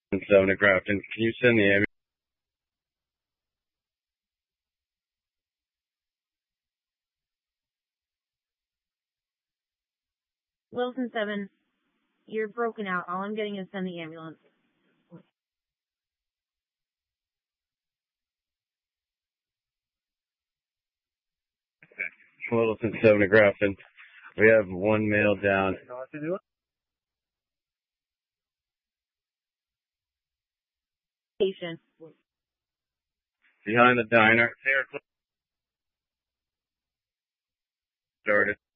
7 to Grafton. Can you send the ambulance? Wilson 7, you're broken out. All I'm getting is send the ambulance. Wilson 7 to Grafton. We have one male down. Patient. Behind the diner. Started.